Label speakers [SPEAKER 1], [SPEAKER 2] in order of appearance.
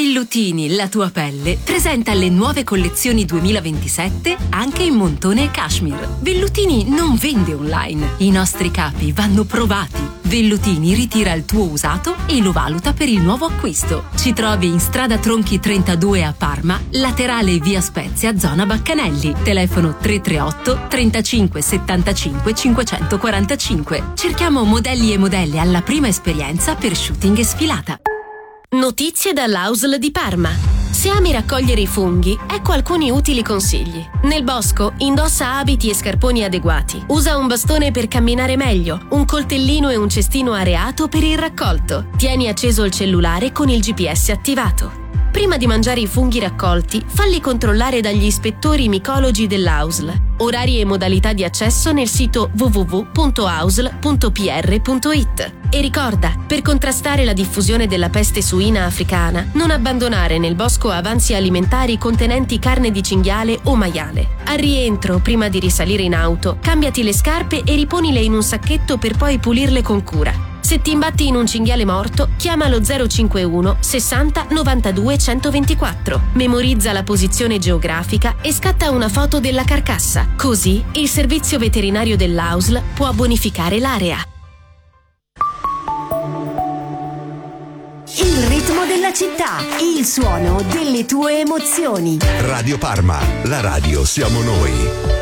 [SPEAKER 1] Vellutini, la tua pelle, presenta le nuove collezioni 2027 anche in montone e cashmere. Vellutini non vende online. I nostri capi vanno provati. Vellutini ritira il tuo usato e lo valuta per il nuovo acquisto. Ci trovi in strada Tronchi 32 a Parma, laterale via Spezia, zona Baccanelli. Telefono 338 35 75 545. Cerchiamo modelli e modelle alla prima esperienza per shooting e sfilata.
[SPEAKER 2] Notizie dall'AUSL di Parma. Se ami raccogliere i funghi, ecco alcuni utili consigli. Nel bosco, indossa abiti e scarponi adeguati. Usa un bastone per camminare meglio, un coltellino e un cestino areato per il raccolto. Tieni acceso il cellulare con il GPS attivato. Prima di mangiare i funghi raccolti, falli controllare dagli ispettori micologi dell'AUSL. Orari e modalità di accesso nel sito www.ausl.pr.it. E ricorda, per contrastare la diffusione della peste suina africana, non abbandonare nel bosco avanzi alimentari contenenti carne di cinghiale o maiale. Al rientro, prima di risalire in auto, cambiati le scarpe e riponile in un sacchetto per poi pulirle con cura. Se ti imbatti in un cinghiale morto, chiama lo 051 60 92 124. Memorizza la posizione geografica e scatta una foto della carcassa. Così il servizio veterinario dell'AUSL può bonificare l'area.
[SPEAKER 3] Il ritmo della città, il suono delle tue emozioni.
[SPEAKER 4] Radio Parma, la radio siamo noi.